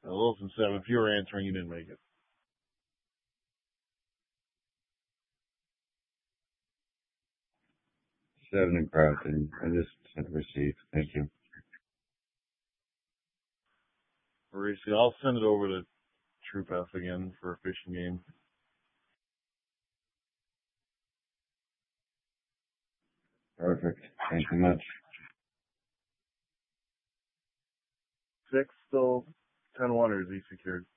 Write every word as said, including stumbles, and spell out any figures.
Uh, Wilson seven, if you were answering, you didn't make it. Seven and Crafton. I just sent receipt. Thank you. Mauricio, I'll send it over to Troop F again for a fishing game. Perfect. Thank you much. Six, still ten wonders he secured.